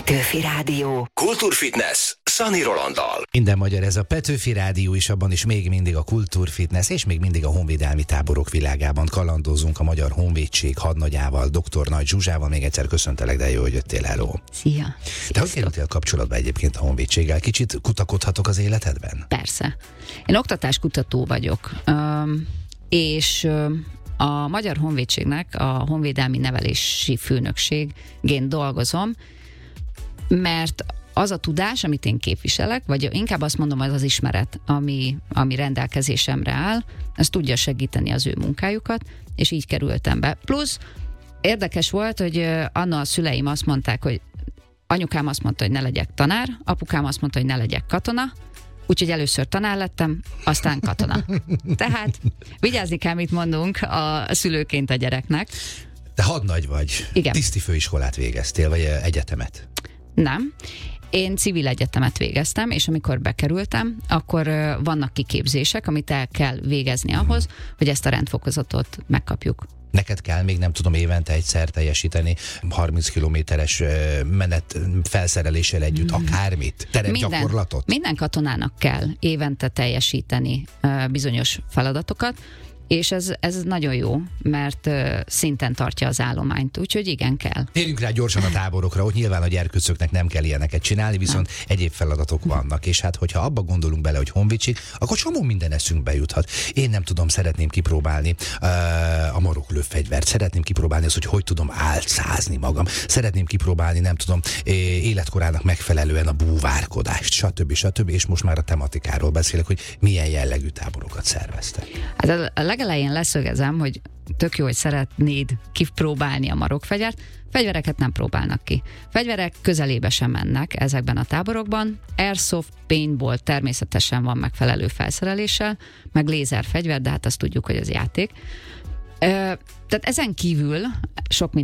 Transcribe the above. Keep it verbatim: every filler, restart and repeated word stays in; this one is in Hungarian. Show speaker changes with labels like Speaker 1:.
Speaker 1: Petőfi Rádió.
Speaker 2: Kultúrfitness Szani Rolanddal.
Speaker 3: Minden magyar, ez a Petőfi Rádió is, abban is még mindig a kultúrfitness, és még mindig a honvédelmi táborok világában kalandozunk a Magyar Honvédség hadnagyával, dr. Nagy Zsuzsával. Még egyszer köszöntelek, de jó, hogy jöttél, hello.
Speaker 1: Szia.
Speaker 3: Te hogy kerültél kapcsolatba egyébként a honvédséggel? Kicsit kutakodhatok az életedben?
Speaker 1: Persze. Én oktatáskutató vagyok, és a Magyar Honvédségnek a Honvédelmi Nevelési Főnökségén dolgozom, mert az a tudás, amit én képviselek, vagy inkább azt mondom, az az ismeret, ami, ami rendelkezésemre áll, ez tudja segíteni az ő munkájukat, és így kerültem be. Plusz érdekes volt, hogy anna a szüleim azt mondták, hogy anyukám azt mondta, hogy ne legyek tanár, apukám azt mondta, hogy ne legyek katona, úgyhogy először tanár lettem, aztán katona. Tehát vigyázni kell, mit mondunk a szülőként a gyereknek.
Speaker 3: Te hadnagy vagy.
Speaker 1: Igen.
Speaker 3: Tiszti főiskolát végeztél, vagy egyetemet?
Speaker 1: Nem. Én civil egyetemet végeztem, és amikor bekerültem, akkor vannak kiképzések, amit el kell végezni ahhoz, hogy ezt a rendfokozatot megkapjuk.
Speaker 3: Neked kell még, nem tudom, évente egyszer teljesíteni harminc kilométeres menet felszereléssel együtt, akármit, terepgyakorlatot?
Speaker 1: Minden, minden katonának kell évente teljesíteni uh, bizonyos feladatokat, és ez, ez nagyon jó, mert uh, szinten tartja az állományt, úgyhogy igen, kell.
Speaker 3: Térjünk rá gyorsan a táborokra, hogy nyilván a gyerkőcöknek nem kell ilyeneket csinálni, viszont nem. Egyéb feladatok vannak, és hát hogyha abba gondolunk bele, hogy honvédség, akkor csomó minden eszünkbe juthat. Én nem tudom, szeretném kipróbálni uh, a maroklőfegyvert, szeretném kipróbálni azt, hogy hogy tudom álcázni magam, szeretném kipróbálni, nem tudom, életkorának megfelelően a búvárkodást, stb. stb. És most már a tematikáról beszélek, hogy milyen jellegű táborokat szerveztek.
Speaker 1: Hát a legelején leszögezem, hogy tök jó, hogy szeretnéd kipróbálni a marokfegyvert, fegyvereket nem próbálnak ki. Fegyverek közelébe sem mennek ezekben a táborokban. Airsoft, paintball természetesen van megfelelő felszereléssel, meg lézerfegyver, de hát azt tudjuk, hogy az játék. Ö, tehát ezen kívül sok